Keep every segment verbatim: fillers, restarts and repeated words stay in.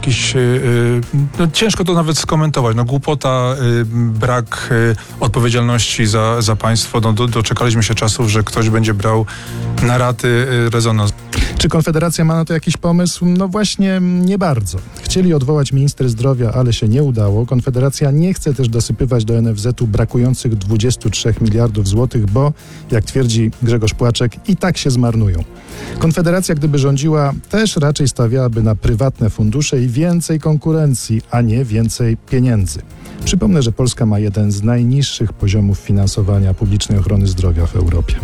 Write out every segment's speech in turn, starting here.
jakiś, yy, no ciężko to nawet skomentować, no głupota, yy, brak yy, odpowiedzialności za, za państwo, no do, doczekaliśmy się czasów, że ktoś będzie brał na raty yy, rezonans. Czy Konfederacja ma na to jakiś pomysł? No właśnie nie bardzo. Chcieli odwołać minister zdrowia, ale się nie udało. Konfederacja nie chce też dosypywać do en ef zetu brakujących dwudziestu trzech miliardów złotych, bo, jak twierdzi Grzegorz Płaczek, i tak się zmarnują. Konfederacja, gdyby rządziła, też raczej stawiałaby na prywatne fundusze i więcej konkurencji, a nie więcej pieniędzy. Przypomnę, że Polska ma jeden z najniższych poziomów finansowania publicznej ochrony zdrowia w Europie.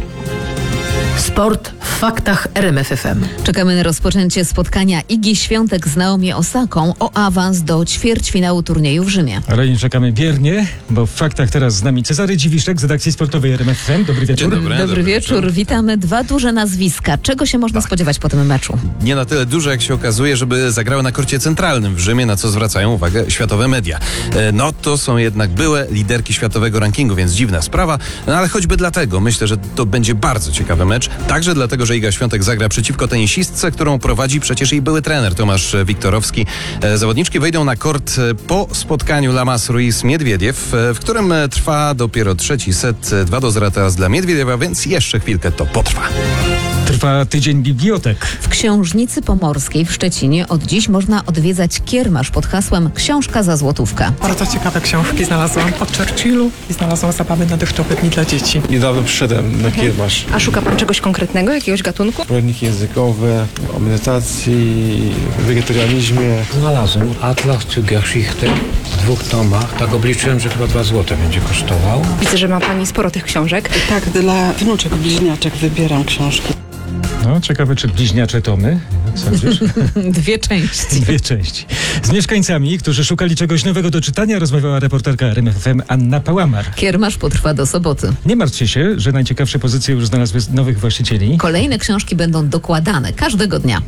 Sport w faktach R M F F M. Czekamy na rozpoczęcie spotkania Igi Świątek z Naomi Osaką o awans do ćwierćfinału turnieju w Rzymie. Ale nie czekamy biernie, bo w faktach teraz z nami Cezary Dziwiszek z redakcji sportowej R M F F M. Dobry wieczór. Dobry, dobry, dobry wieczór. wieczór. Witamy. Dwa duże nazwiska. Czego się można spodziewać po tym meczu? Nie na tyle duże, jak się okazuje, żeby zagrały na korcie centralnym w Rzymie, na co zwracają uwagę światowe media. E, no to są jednak byłe liderki światowego rankingu, więc dziwna sprawa. No ale choćby dlatego myślę, że to będzie bardzo ciekawy mecz. Także dlatego, że Iga Świątek zagra przeciwko tenisistce, którą prowadzi przecież jej były trener Tomasz Wiktorowski. E, zawodniczki wejdą na kort po spotkaniu Lamas-Ruiz-Miedwiediew, w którym trwa dopiero trzeci set. dwa do zera teraz dla Miedwiediewa, więc jeszcze chwilkę to potrwa. Trwa tydzień bibliotek. W Książnicy Pomorskiej w Szczecinie od dziś można odwiedzać kiermasz pod hasłem Książka za złotówkę. Bardzo ciekawe książki znalazłam o Churchillu i znalazłam zabawy na deszczowe dni dla dzieci. Niedawno przyszedłem na kiermasz. A szuka pan czegoś konkretnego, jakiegoś gatunku? Poradniki językowe, o medytacji, wegetarianizmie. Znalazłem Atlas czy Geschichte w dwóch tomach. Tak obliczyłem, że chyba dwa złote będzie kosztował. Widzę, że ma pani sporo tych książek. Tak, dla wnuczek, bliźniaczek wybieram książki. No, ciekawe, czy bliźniacze tomy, jak sądzisz? Dwie części. Dwie części. Z mieszkańcami, którzy szukali czegoś nowego do czytania, rozmawiała reporterka R M F F M Anna Pałamar. Kiermasz potrwa do soboty. Nie martwcie się, że najciekawsze pozycje już znalazły nowych właścicieli. Kolejne książki będą dokładane każdego dnia.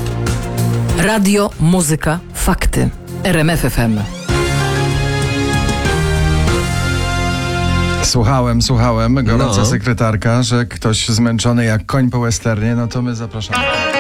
Radio, muzyka, fakty. R M F F M. Słuchałem, słuchałem, gorąca No. sekretarka, że ktoś zmęczony jak koń po westernie, no to my zapraszamy.